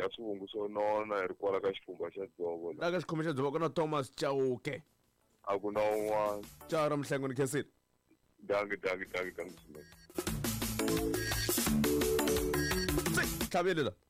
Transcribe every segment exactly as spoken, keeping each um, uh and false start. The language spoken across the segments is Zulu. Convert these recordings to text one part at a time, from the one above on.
ka swivungu swo nona hi ri kwala ka xifumba xa Dzovo la ka xikhombo xa Dzovo ku na Thomas Chauke a ku na un'wana Chara Mhlengo ni khensile dangi dangi dangi dangi swinene tlhavele la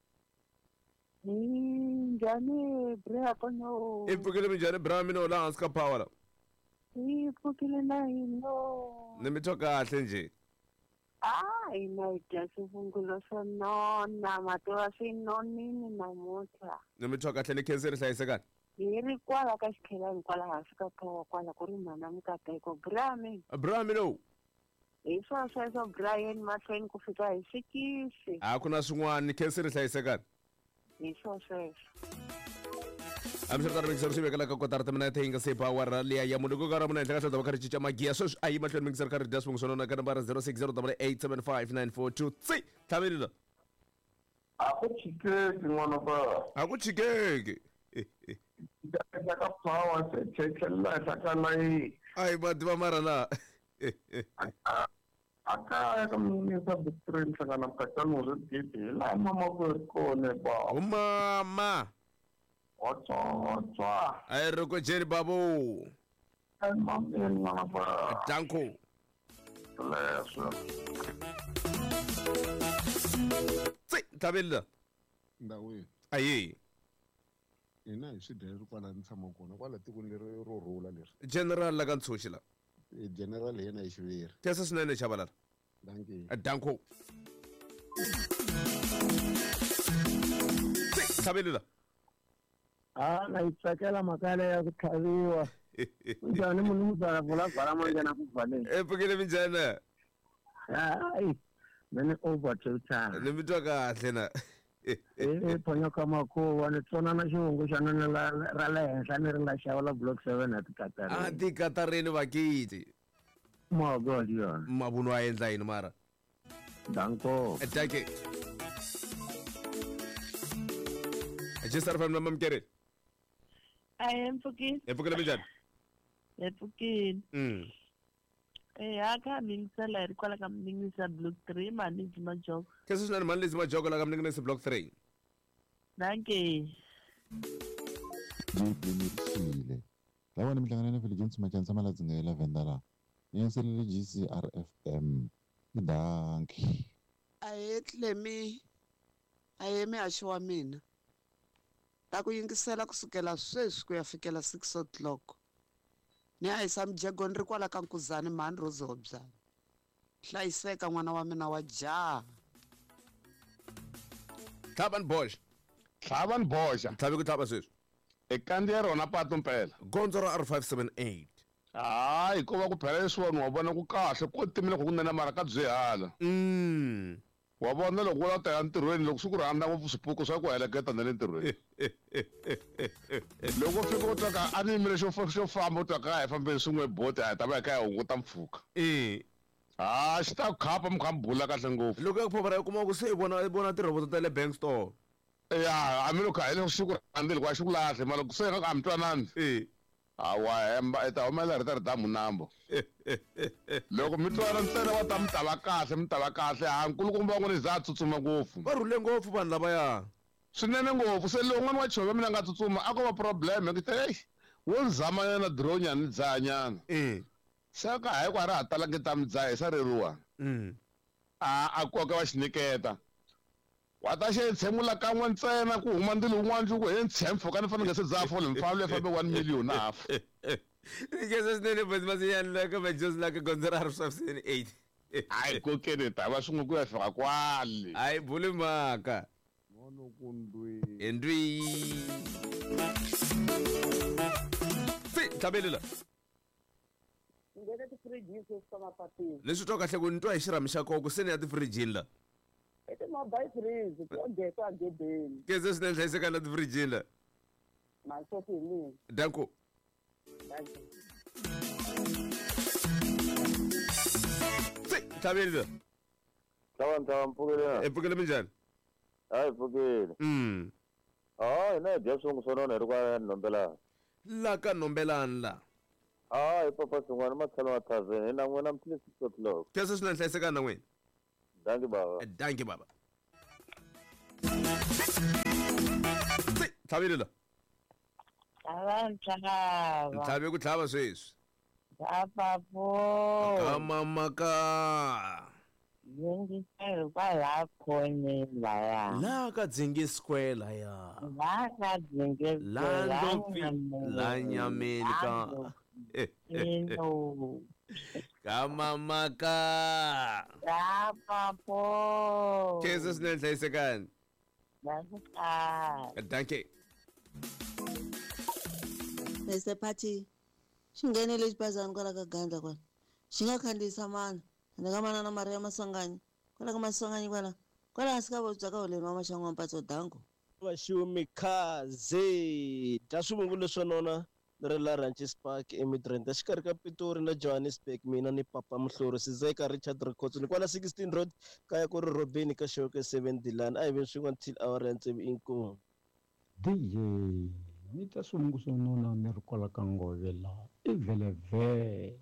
njhani Brahaponyo i pfukile minjhani bra mina u la hansi ka power la i pfukile na hino ni mi twa kahle nje hayi na dya swivungulo swo nona mativa swi nonini namuntlha ni mi twa kahle ni khensile hlayisekani hi ri kwala ka xikhelani kwala hansi ka power kwala ku ri mhana mikateko Brahmi bra mina hi swo sweswo Brian mahlweni ku fika hi sikisi a ku na swin'wana ni khensile hlayisekani hi swo sweswo amshiritano mikisero swi vekela ka kotara tamina yi nga se power liya ya munhu ku ka ra muna henhla ka hlota va kha ri cinca magiya sweswi a yi mahlweni mikisero ka ri dya swivungu swo nona ka nambara zero six zero eight seven five nine four two tsi tlhavelila a ku chikeki n'wana ba a ku chikeki eka ka power se chechelela eka ka layi ai madiva mara na akaya ka minisa victory nhlangana mkatano ri gidi la mama ku ri kone ba umama otswa ai ri ko jeri babo ai mameni n'wana ba danko leswo tsi tlhavelila ndawini ayi hina hi swidlayeri kwala ni tshama kona kwala tikweni leri ro rhula leri general la ka ntshuxi la general yena hi xiviri kesa swinene xavalala danki danko tsi tlhavelila ah na itsakela makale ya ku tlhaviwa njhani munhu muzala vula bhala manjana ku bhaleni e pfukile minjhani hayi mene over to time ni mi twa kahle na eh ponyo kama ko ni tsona na xivungu xa nona ra le henhla ni ri nga xavela block seven at Qatar a ti Qatareni vakiti my god yona mavuno a endla yini mara danko atake ajisar fam namam kere I am Pukil. e pfukile minjhani E Pukil. mm Eh aka mingisa la ri kwala ka mingisa block three mani jima jog. kesa swinene mani lezi majogo la ka mninginesi block three Danke. Jipimirile lawa ni mihlangano na Philippines machanisa maladzingela vendala yenselele G C R F M idanki ayetle mi ayemi asho wa mina ta ku yingisela kusukela sweswi ku ya fikela six o'clock ni ayisa mjego ni ri kwala ka Nkuzani mani Rozobya hlayiseka n'wana wa mina wa jaha Thaban Bosch tlhava ni boxa tlhavi ku tlhava sweswi e kandziya rona patu mpela gondzo ra R five seven eight hayi ko va ku phela leswiwani wa vona ku kahle ko timile ku kunene mara ka byihala mm wa vona loko u la ta ya ntirhweni loko swi ku rhandza ngopfu swipuku swa ku heleketa na le ntirhweni loko fika u twa ka a ni yimile xo xo famba u twa ka hi fambeni swin'we boti a hi ta va hi kha hi hunguta mpfhuka eh ha xi ta ku khapa mi kha mi bula kahle ngopfu loko ya ku pfumara yi kuma ku se i vona i vona tirhoboto ta le bank store ya a mi loko hi leswi xi ku rhandzile ku a xi ku lahle mara loko se nga a mi twanani eh hawa hemba i ta humelela ri ta ri ta munambo loko mi twana ntsena va ta mi ta va kahle mi ta va kahle ha nkulukumba van'wani za tsutsuma ngopfu va rhule ngopfu vanhu lavaya swinene ngopfu se loko n'wana wa chova mina nga tsutsuma a ko va problem ngite hey wo ni zama na drone ni dzanyana eh se ka hayi ku a ri ha talangi ta mi dzaha sa reriwa mm a a koka va xiniketa wa ta xe tshemula kan'we ntsena ku huma ndilo un'wana ku he ntshemfo ka ni fanele se dzaha fole mfamile ya fambe one million half Kesa swinene basi masiyani la ka majosi la ka gondzo ra R five seven eight hayi kokeni ta va swin'we ku ya fika kwale hayi bule maka mono ku ndwi endwi si tlhabelela ngene ti fridge so soma patini leswi twa kahle ku ni twa hi xirhami xa koko se ni ya tifrijini la eti mobile freeze ko geta gedeni kesa swinene hlayisekani la tifrijini la masofi ni danko si tlhabelela tlhava ni tlhava mpfukile e pfukile minjhani hayi pfukile mm hayi na hi dya swivungu swo nona hi ri kwala nombelani la ka nombelani la hayi papa swin'wana matlhelo ma thousand hi na n'wina mphile six o'clock kesa swinene hlayisekani na n'wina danki baba danki baba tlhabelela Tlhaba tlhaba. tlhabe ku tlhava sweswi Tlhaba po. ka mamaka Yingisela kwala khona laya. la ka dzingi square laya La ka dzinge. la ndlopfi la nyameni ka Ino. ka mamaka Tlhaba po. kese sinenhlayisekani Nasuka. danke mister Pati xi nghenele xibazana kwala ka gandla kwala xi nga khandziyisa mani ende ka manana mari ya masanganyi kwala ka masanganyi kwala kwala hansi ka vobyi bya ka holeni wa maxangu wa mpatso dango vaxumi khaze ta swivungu leswo nona ni ri la Ranches Park emidrand exikarhi ka Pitori na Johannesburg mina ni papa muhlori sizeka Richard Records ni kwala sixteen road kaya ku ri robeni ka shoke seven Dilan a hi ve swin'wana till hour ya ntsevu inkomu D J ni ta swivungu swo nona ni ri kwala ka Ngovela i vhelevhele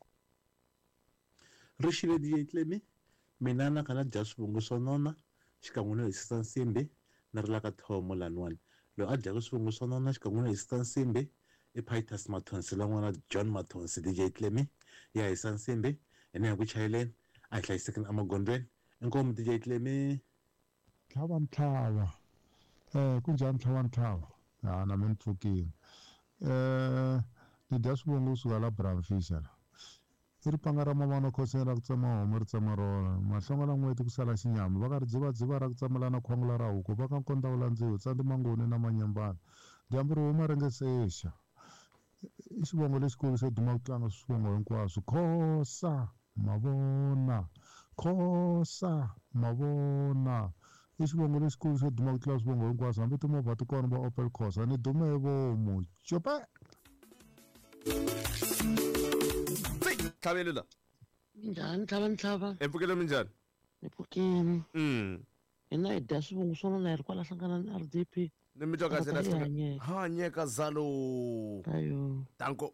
rixile D J Tlemi mina na kana dya swivungu swo nona xikan'we no hisisa nsimbi ni ri la ka thomo laniwani loyi a dyaka swivungu swo nona xikan'we no hisisa nsimbi i Pitus Mathonsi la n'wana John Mathonsi D J Tlemi ya hisa nsimbi ene ya ku chayeleni a hi hlayisekeni emagondzweni inkomu D J Tlemi tlhava ntlhava eh kunjani tlhava ntlhava ha na mina pfukini eh ni dya swivungu kusuka la Bramfisher i ri panga ra mamana khoseni ra ku tsema homu ri tsema rona mahlonga la n'weti ku sala xinyama va ka ri dzivadziva ra ku tsemela na khwangula ra huku va ka nkonda wu landziwa tsandi mangoni na manyambana dyambu ri huma ri nge sexa i xivongo lexikulu xo duma ku tlanga swivongo hinkwaswo khosa mavona khosa mavona i xivongo lexikulu xo duma ku tlanga swivongo hinkwaswo hambi timovha ti kona va Opel Khosa ni dume hi vomu chope tlhabelela Minjhani tlhava ntlhava empfukile minjhani ni pfukini mm hina hi dya swivungu swo nona hi ri kwala hlangana ni R D P ni mi twa kahle Kota hi na hanyeka. hanyeka zalo ayo danko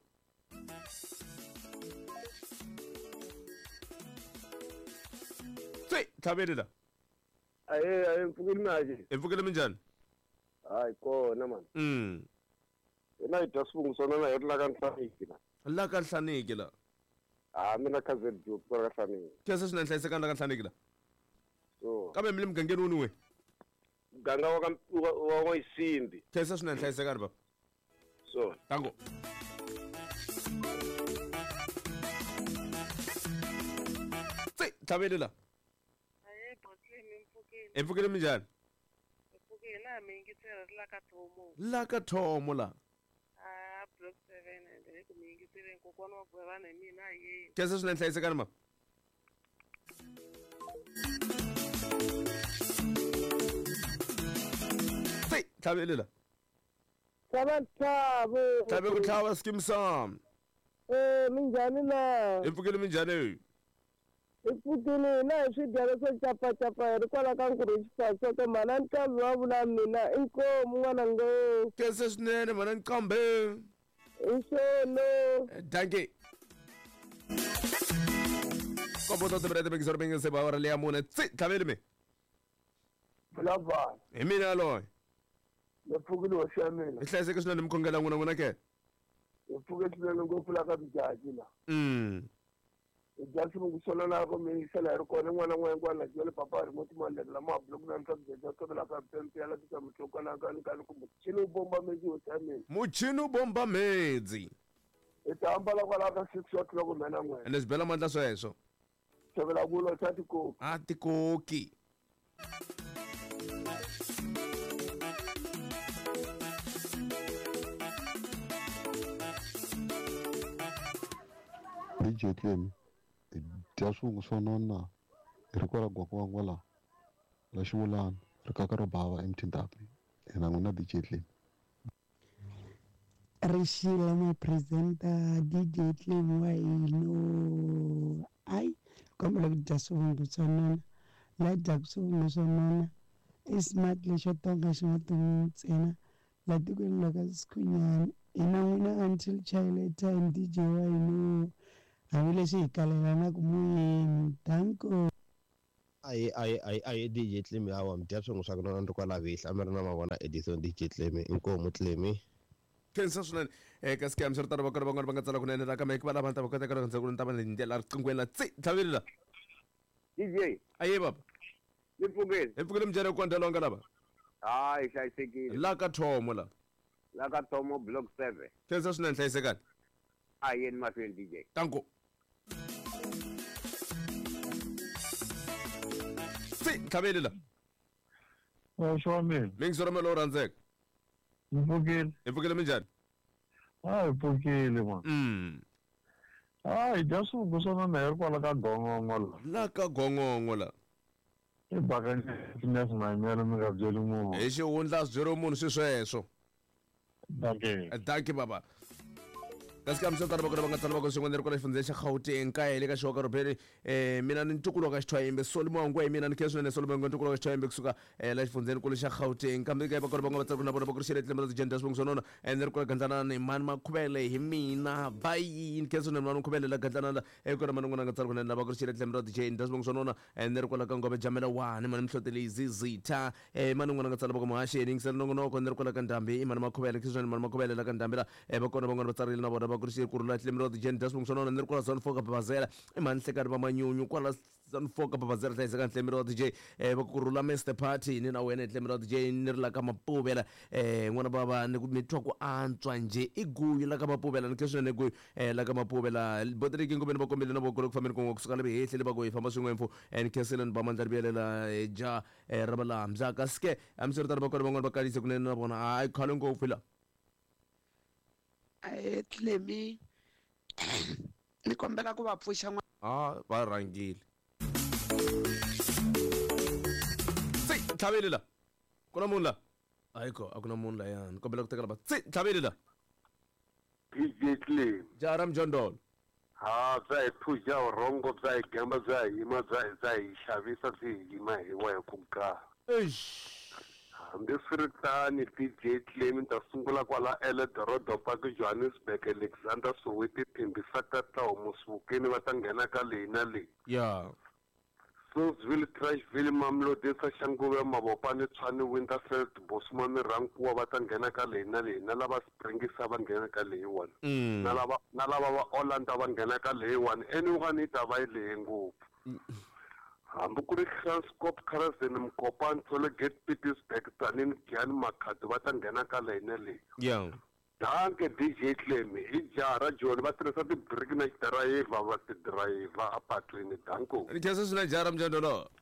tsi tlhabelela aye aye mfukile naje empfukile minjhani hayi kona man mm hina hi dya swivungu swo nona hi ri la ka Nhlaniki la la ka Nhlaniki la ah mina cousin Duke kwala ka Nhlaniki kese swi na hlayisekani la ka Nhlaniki la so kambe mi le mugangeni wuni we ganga wa ka wa wa N'wayisindi kese swi na hlayisekani baba so danko tsi tlhabelela Aye Botlemi mfukini. empfukile minjhani Mfukini na mingitsela la ka Thomo. la ka thomo la Ah block seven and hi ku mingitsela kokwana wa bava na mina ye. kese swi na hlayisekani ma tsi tlhabelela tlhava ntlhava tlhabe ku tlhava skim sam eh minjhani la empfukile minjhani ipfukile na hi swidyelo swo capacapa hi ri kwala ka nkurixifasoko mhana nqambi wa vula mina inkomu n'wanango kese swinene mana nqambe i xono danke kompoto timirete mikisoro mingise ba ora le ya mune tsi tlhabele me vulavana hi mina aloy ni pfukile hosi ya mina hi hlayiseke swinene mi khongela n'wina n'wina ke hi pfuke swinene ngopfu la ka Bjaji la mm hi dya swivungu swo nona ko miyisela hi ri kona n'wana n'wayengwana la dyele papa ri moti mandlela mabuloku na msabyeja tobela ka pempe yala tika mutlokana ka ni ka ni kumbe chini u bomba mezi hosi ya mina muchini u bomba medzi hi ta ambala kwala ka six o'clock mhena n'wena ende swi bela mandla sweswo thovela vulo xa tikoki a tikoki D J Tlemi dya swivungu swo nona hi ri kwala gwakwangwa la la xivulana ri kaka ro bava M T W hina n'wina D J Tlemi Rishila mapresenta D J Tlemi wa hino ai kombela ku dya swivungu swo nona la dyaka swivungu swo nona i smart lexo tonga xi nga tumi ntsena la tikweni la ka Sikhunyana hina n'wina until chile time D J wa hino hambileswi hi kalelanaku moyeni danko ai ai ai ai D J Tlemi awa mdya swin'we swa ku nona ndi kwala vihla a mi ri na mavona edition D J Tlemi inkomu Tlemi khensa swinene um ka scam swi ri tano va kona van'wana va nga tsala kunene la kambe va lava ta va kota ka rhandza ku ni ta va ndlela riqinghweni la tsi tlhaveli la D J aye baba ni mpfukeni hi mpfukile minjhani ku ndlela wanga lava hayi hlayisekile la ka thomo la la ka Thomo block seven khensa swinene hlayisekani a yeni mahlweni D J tanko tsi tlhaveli la Waxo wa mina. mi ngisora melo rhandzeka Mpfukile. hi mpfukile minjhani Hayi mpfukile man. Mm. Hayi dya swingu swo nona hi ri kwala ka gongongo la. La ka gongongo la. I baka fitness na nyana mi nga byeli munhu. Hi xihundla swi byeriwe munhu swi sweswo. Danke. Danke baba. kasi ka msotana va kona va nga tsala va kona swin'wana ri kona xifundzeni xa Gauteng ka hele ka xihoka rubeni eh mina ni ntukulu ka xithwayimbe Solomon hi mina ni khe swinene Solomon ntukulu ka xithwayimbe kusuka eh la xifundzeni kulu xa Gauteng kambe ka va kona va nga va tsala na vona va ku ri xele tlemela ti gender swin'we swinona and ri kona gandzana ni mani makhuvele hi mina bayi ni khe swinene mani makhuvele la gandzana la eh kona mani n'wana nga tsala kunene va ku ri xele tlemela ti gender swin'we swinona and ri kona ka ngobe jamela one mani mhloteli zizitha eh mani n'wana nga tsala va ku mahasheni ngisela nongonoko ni ri kona ka ndambi mani makhuvele khe swinene mani makhuvele la ka ndambi la eh va kona van'wana va tsarile na vona va ku ri xele ku rula tlemela ti gender swin'we swinona ni ri kona zone four ka babazela i mani hlekani va manyunyu kwala zone four ka babazela hlayiseka tlemela ti j eh va ku rula Mister Party ni na wena tlemela ti j ni ri la ka mapuvela eh n'wana baba ni ku mitwa ku antswa nje i guyu la ka mapuvela ni khe swinene guyu eh la ka mapuvela botereki ngomeni va kombele na voko ku fambeni ku kusuka le behle le va ku hi famba swin'we mfu and kheseleni ba mandla ribelela ja eh rabala mzaka ske amsiritana va kona van'wana va kalise kunene na vona hayi khale ngopfu la aye Tlemi ni kombela ku va pfuxa n'wana ah va rhangile tsi tlhaveli la ku na munhu la ayikho a ku na munhu layani ni kombela ku tekela va tsi tlhaveli la D J Tlemi jaram jondolo ha bya hi phuja rhongo bya hi gamba bya hi yima bya hi bya hi xavisa byi hi yima hi wa hi ku ka hambiswiritani D J Tlemi ta sungula kwala Eldorado Park Johannesburg Alexander Soweto Thembisaka Tahomo Sebokeng va ta nghena ka leyi na leyi ya Sosville Trashville Mamelodi Soshanguve Mabopane Tshwane Winterfeld Bosman Rankuwa va ta nghena ka leyi na leyi na lava Springs va nghena ka leyiwani na lava na lava va Orlando va nghena ka leyiwani anyone ta va yi leyi ngopfu hambi ku ri Transcorp Karazen Mkopane Tole Gate Pietersburg Tanin Giani Makhado va ta nghena ka leyi na leyi ya danke D J Tlemi hi jara John va tirhisa ti-break na xidirayiva va ti-driver apatwini danko ni khensa swinene jaram jondolo